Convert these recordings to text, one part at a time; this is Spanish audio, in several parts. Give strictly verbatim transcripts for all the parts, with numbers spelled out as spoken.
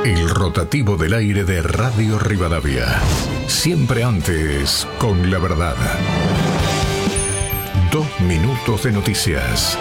El rotativo del aire de Radio Rivadavia. Siempre antes, con la verdad. Dos minutos de noticias.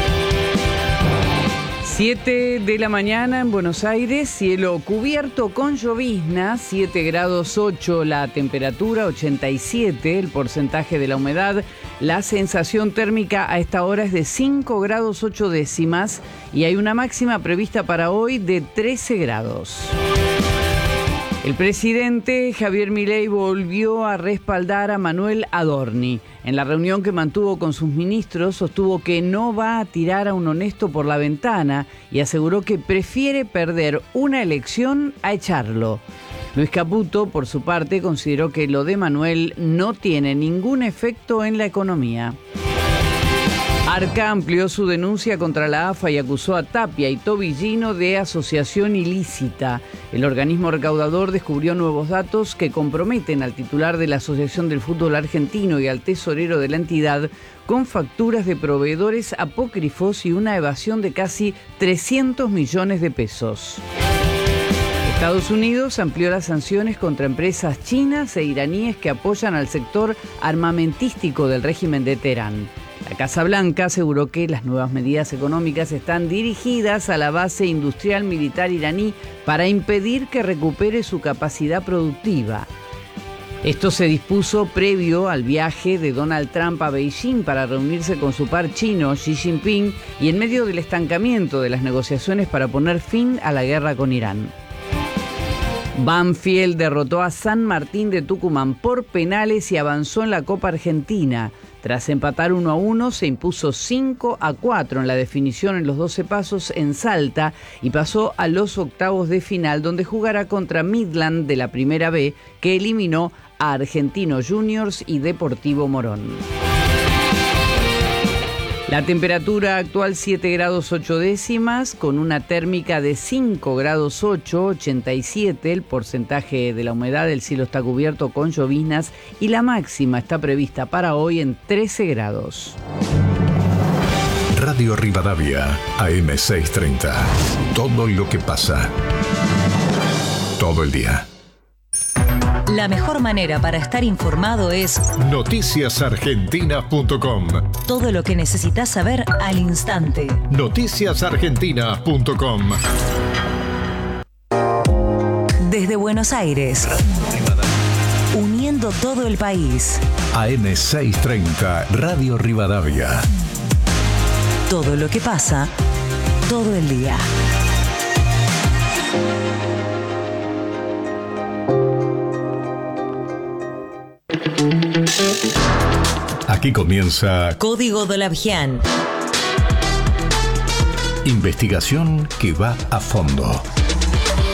siete de la mañana en Buenos Aires, cielo cubierto con llovizna, siete grados ocho la temperatura, ochenta y siete el porcentaje de la humedad. La sensación térmica a esta hora es de cinco grados ocho décimas y hay una máxima prevista para hoy de trece grados. El presidente Javier Milei volvió a respaldar a Manuel Adorni. En la reunión que mantuvo con sus ministros, sostuvo que no va a tirar a un honesto por la ventana y aseguró que prefiere perder una elección a echarlo. Luis Caputo, por su parte, consideró que lo de Manuel no tiene ningún efecto en la economía. Arca amplió su denuncia contra la A F A y acusó a Tapia y Tobillino de asociación ilícita. El organismo recaudador descubrió nuevos datos que comprometen al titular de la Asociación del Fútbol Argentino y al tesorero de la entidad con facturas de proveedores apócrifos y una evasión de casi trescientos millones de pesos. Estados Unidos amplió las sanciones contra empresas chinas e iraníes que apoyan al sector armamentístico del régimen de Teherán. La Casa Blanca aseguró que las nuevas medidas económicas están dirigidas a la base industrial militar iraní para impedir que recupere su capacidad productiva. Esto se dispuso previo al viaje de Donald Trump a Beijing para reunirse con su par chino Xi Jinping y en medio del estancamiento de las negociaciones para poner fin a la guerra con Irán. Banfield derrotó a San Martín de Tucumán por penales y avanzó en la Copa Argentina. Tras empatar uno a uno, se impuso cinco a cuatro en la definición en los doce pasos en Salta y pasó a los octavos de final, donde jugará contra Midland de la Primera B, que eliminó a Argentinos Juniors y Deportivo Morón. La temperatura actual siete grados ocho décimas, con una térmica de cinco grados ocho, ochenta y siete el porcentaje de la humedad, el cielo está cubierto con lloviznas y la máxima está prevista para hoy en trece grados. Radio Rivadavia, A M seiscientos treinta. Todo lo que pasa. Todo el día. La mejor manera para estar informado es noticias argentinas punto com. Todo lo que necesitas saber al instante. noticias argentinas punto com. Desde Buenos Aires, uniendo todo el país. A M seiscientos treinta, Radio Rivadavia. Todo lo que pasa, todo el día. Aquí comienza Código Dolabjian. Investigación que va a fondo.